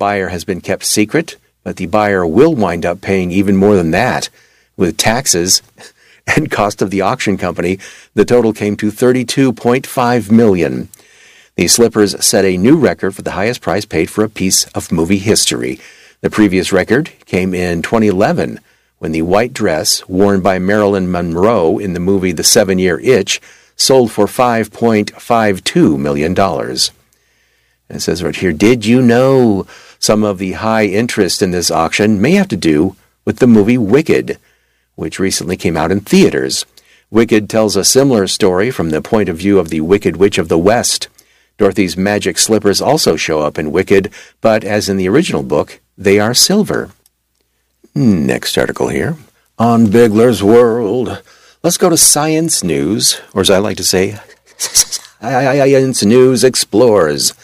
buyer has been kept secret, but the buyer will wind up paying even more than that. With taxes and cost of the auction company, the total came to $32.5 million. The slippers set a new record for the highest price paid for a piece of movie history. The previous record came in 2011, when the white dress worn by Marilyn Monroe in the movie The 7-Year Itch sold for $5.52 million. And it says right here, did you know some of the high interest in this auction may have to do with the movie Wicked, which recently came out in theaters. Wicked tells a similar story from the point of view of the Wicked Witch of the West. Dorothy's magic slippers also show up in Wicked, but as in the original book, they are silver. Next article here. On Bigler's World. Let's go to Science News, or as I like to say, Science News Explores.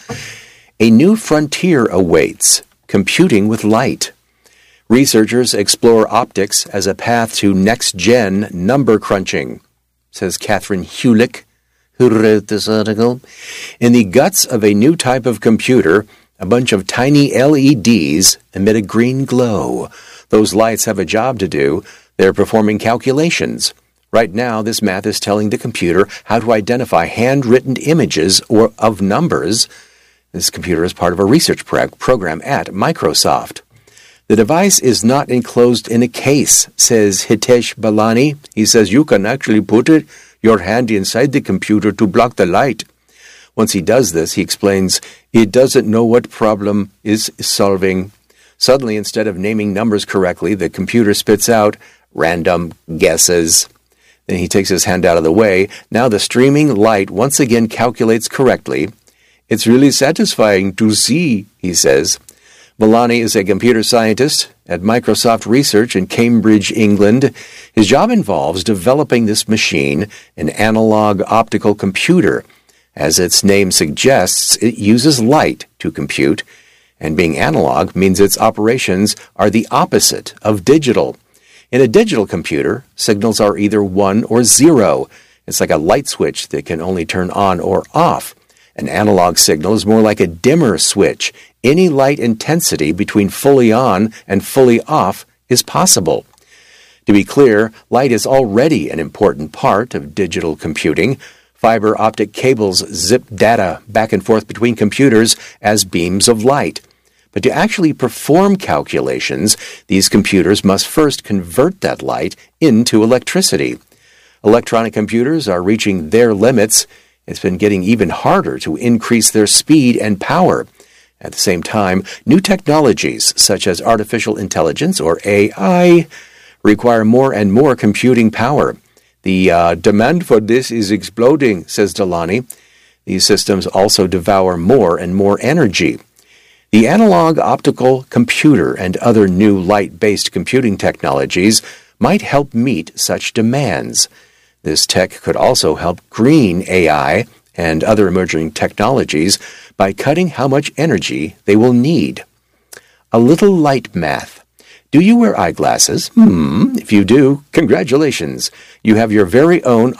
A new frontier awaits, computing with light. Researchers explore optics as a path to next-gen number crunching, says Catherine Hulick, who wrote this article. In the guts of a new type of computer, a bunch of tiny LEDs emit a green glow. Those lights have a job to do. They're performing calculations. Right now, this math is telling the computer how to identify handwritten images or of numbers. This computer is part of a research program at Microsoft. The device is not enclosed in a case, says Hitesh Balani. He says you can actually put your hand inside the computer to block the light. Once he does this, he explains, it doesn't know what problem is solving. Suddenly, instead of naming numbers correctly, the computer spits out random guesses. Then he takes his hand out of the way. Now the streaming light once again calculates correctly. It's really satisfying to see, he says. Balani is a computer scientist at Microsoft Research in Cambridge, England. His job involves developing this machine, an analog optical computer. As its name suggests, it uses light to compute, and being analog means its operations are the opposite of digital. In a digital computer, signals are either 1 or 0. It's like a light switch that can only turn on or off. An analog signal is more like a dimmer switch. Any light intensity between fully on and fully off is possible. To be clear, light is already an important part of digital computing. Fiber optic cables zip data back and forth between computers as beams of light. But to actually perform calculations, these computers must first convert that light into electricity. Electronic computers are reaching their limits. It's been getting even harder to increase their speed and power. At the same time, new technologies such as artificial intelligence, or AI, require more and more computing power. The demand for this is exploding, says Delani. These systems also devour more and more energy. The analog optical computer and other new light-based computing technologies might help meet such demands. This tech could also help green AI and other emerging technologies by cutting how much energy they will need. A little light math. Do you wear eyeglasses? If you do, congratulations. You have your very own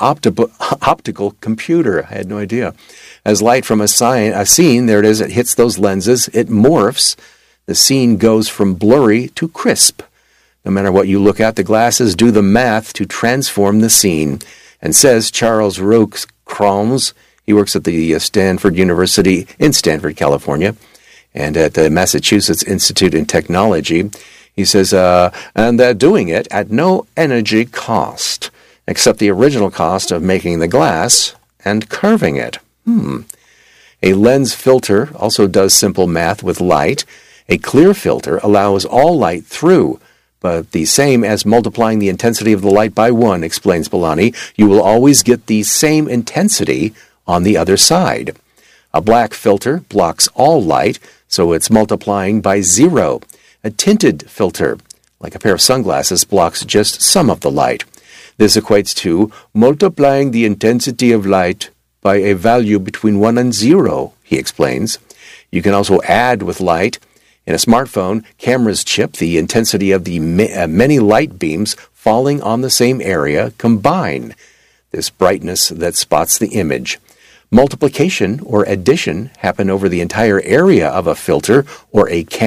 optical computer. I had no idea. As light from a scene, there it is, it hits those lenses, it morphs. The scene goes from blurry to crisp. No matter what you look at, the glasses do the math to transform the scene. And says Charles Roux-Krams, he works at the Stanford University in Stanford, California, and at the Massachusetts Institute in Technology. He says, and they're doing it at no energy cost, except the original cost of making the glass and curving it. A lens filter also does simple math with light. A clear filter allows all light through, but the same as multiplying the intensity of the light by 1, explains Balani. You will always get the same intensity on the other side. A black filter blocks all light, so it's multiplying by 0. A tinted filter, like a pair of sunglasses, blocks just some of the light. This equates to multiplying the intensity of light by a value between 1 and 0, he explains. You can also add with light. In a smartphone, cameras chip the intensity of the many light beams falling on the same area combine. This brightness that spots the image. Multiplication or addition happen over the entire area of a filter or a camera.